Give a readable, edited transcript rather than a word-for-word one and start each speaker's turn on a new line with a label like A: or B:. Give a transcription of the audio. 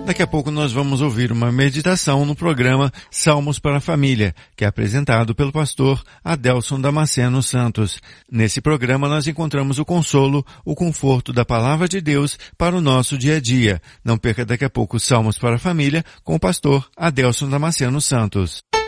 A: Daqui a pouco nós vamos ouvir uma meditação no programa Salmos para a Família, que é apresentado pelo pastor Adelson Damasceno Santos. Nesse programa nós encontramos o consolo, o conforto da Palavra de Deus para o nosso dia a dia. Não perca daqui a pouco Salmos para a Família com o pastor Adelson Damasceno Santos.